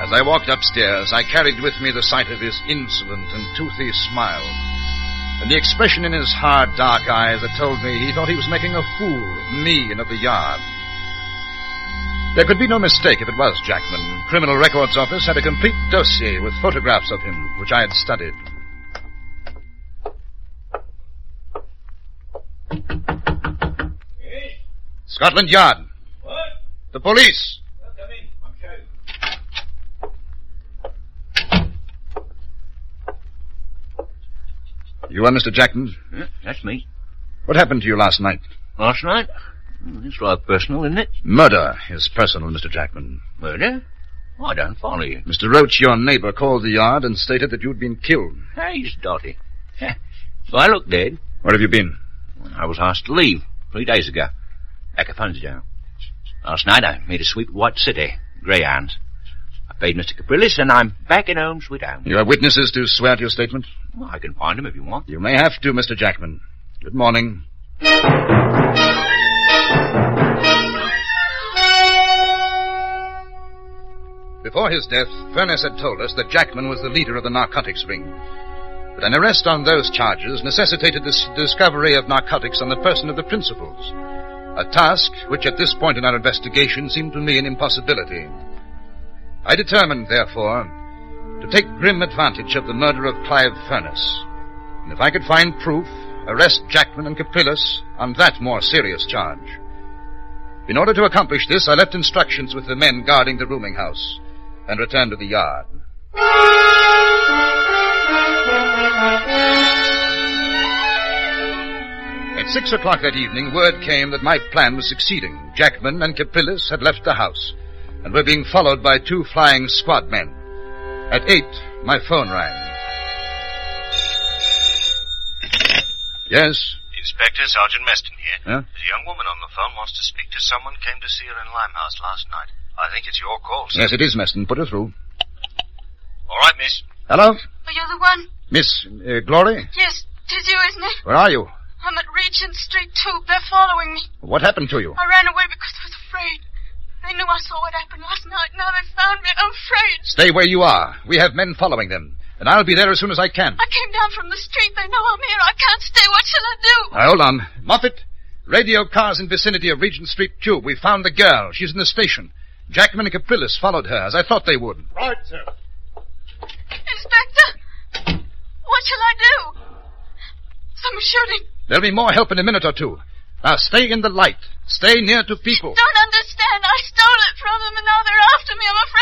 As I walked upstairs, I carried with me the sight of his insolent and toothy smile, and the expression in his hard, dark eyes that told me he thought he was making a fool of me and of the yard. There could be no mistake if it was Jackman. Criminal Records Office had a complete dossier with photographs of him, which I had studied. Yes? Scotland Yard. What? The police. Well, come in. I'm showing. You are Mr. Jackman? Yeah, that's me. What happened to you last night? Last night? It's rather personal, isn't it? Murder is personal, Mr. Jackman. Murder? I don't follow you. Mr. Roach, your neighbor, called the yard and stated that you'd been killed. Hey, Dotty. So I look dead. Where have you been? I was asked to leave 3 days ago. Back at Funsdale. Last night I made a sweep of White City, Greyhounds. I paid Mr. Caprilis, and I'm back in home, sweet home. You have witnesses to swear to your statement? Well, I can find them if you want. You may have to, Mr. Jackman. Good morning. Before his death, Furness had told us that Jackman was the leader of the narcotics ring. But an arrest on those charges necessitated the discovery of narcotics on the person of the principals, a task which at this point in our investigation seemed to me an impossibility. I determined, therefore, to take grim advantage of the murder of Clive Furness, and if I could find proof, arrest Jackman and Caprilis on that more serious charge. In order to accomplish this, I left instructions with the men guarding the rooming house and returned to the yard. At 6 o'clock that evening, word came that my plan was succeeding. Jackman and Caprilis had left the house and were being followed by 2 flying squad men. At 8, my phone rang. Yes? Inspector, Sergeant Meston here. Huh? There's a young woman on the phone wants to speak to someone came to see her in Limehouse last night. I think it's your call, sir. Yes, it is, Meston. Put her through. All right, miss. Hello? Are you the one? Miss, Glory? Yes, 'tis you, isn't it? Where are you? I'm at Regent Street, too. They're following me. What happened to you? I ran away because I was afraid. They knew I saw what happened last night. Now they found me. I'm afraid. Stay where you are. We have men following them, and I'll be there as soon as I can. I came down from the street. They know I'm here. I can't stay. What shall I do? Now, hold on. Moffat, radio cars in vicinity of Regent Street Tube. We found the girl. She's in the station. Jackman and Caprilis followed her, as I thought they would. Right, sir. Inspector, what shall I do? Some shooting. There'll be more help in a minute or two. Now, stay in the light. Stay near to people. Don't understand. I stole it from them, and now they're after me. I'm